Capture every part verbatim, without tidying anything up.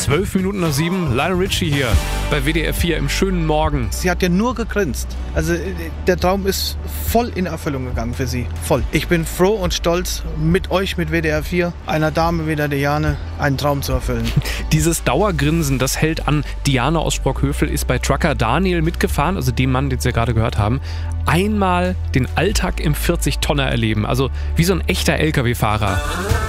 Zwölf Minuten nach sieben, Lionel Richie hier bei W D R vier im schönen Morgen. Sie hat ja nur gegrinst. Also der Traum ist voll in Erfüllung gegangen für sie. Voll. Ich bin froh und stolz, mit euch, mit W D R vier, einer Dame wie der Diane, einen Traum zu erfüllen. Dieses Dauergrinsen, das hält an. Diane aus Sprockhövel ist bei Trucker Daniel mitgefahren, also dem Mann, den Sie ja gerade gehört haben. Einmal den Alltag im vierzig-Tonner erleben, also wie so ein echter L K W-Fahrer.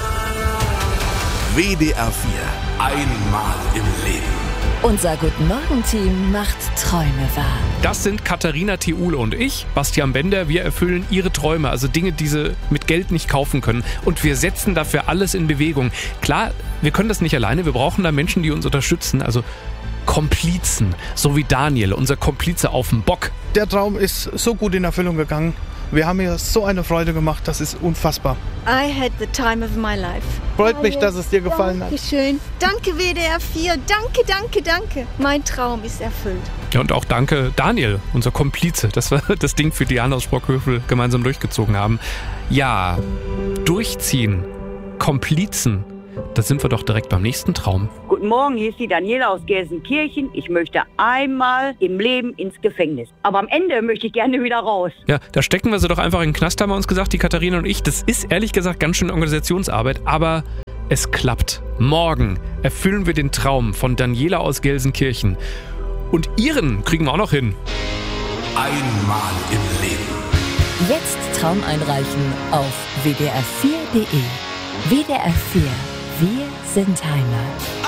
W D R vier, einmal im Leben. Unser Guten-Morgen-Team macht Träume wahr. Das sind Katharina Thiule und ich, Bastian Bender. Wir erfüllen ihre Träume, also Dinge, die sie mit Geld nicht kaufen können. Und wir setzen dafür alles in Bewegung. Klar, wir können das nicht alleine. Wir brauchen da Menschen, die uns unterstützen. Also Komplizen, so wie Daniel, unser Komplize auf dem Bock. Der Traum ist so gut in Erfüllung gegangen. Wir haben ihr so eine Freude gemacht, das ist unfassbar. I had the time of my life. Freut mich, dass es dir gefallen hat. Dankeschön. Danke W D R vier. Danke, danke, danke. Mein Traum ist erfüllt. Ja, und auch danke Daniel, unser Komplize, dass wir das Ding für Diana aus Sprockhövel gemeinsam durchgezogen haben. Ja, durchziehen, Komplizen, da sind wir doch direkt beim nächsten Traum. Guten Morgen, hier ist die Daniela aus Gelsenkirchen. Ich möchte einmal im Leben ins Gefängnis. Aber am Ende möchte ich gerne wieder raus. Ja, da stecken wir sie doch einfach in den Knast, haben wir uns gesagt, die Katharina und ich. Das ist ehrlich gesagt ganz schön Organisationsarbeit, aber es klappt. Morgen erfüllen wir den Traum von Daniela aus Gelsenkirchen. Und ihren kriegen wir auch noch hin. Einmal im Leben. Jetzt Traum einreichen auf w d r vier punkt d e. W D R vier, wir sind Heimat.